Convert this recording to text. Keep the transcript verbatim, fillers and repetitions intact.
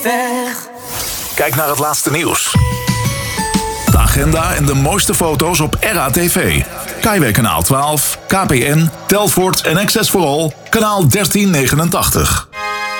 Weg. Kijk naar het laatste nieuws. De agenda en de mooiste foto's op R A T V. Kaiway kanaal twaalf, K P N, Telfort en Access for All, kanaal dertien negenentachtig.